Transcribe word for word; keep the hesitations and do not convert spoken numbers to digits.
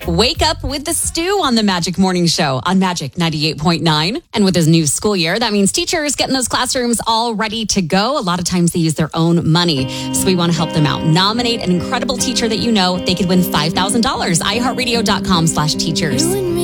Wake up with the Stew on the Magic Morning Show on Magic ninety-eight point nine. And with this new school year, that means teachers getting those classrooms all ready to go. A lot of times they use their own money. So we want to help them out. Nominate an incredible teacher that you know. They could win five thousand dollars. iHeartRadio.com slash teachers.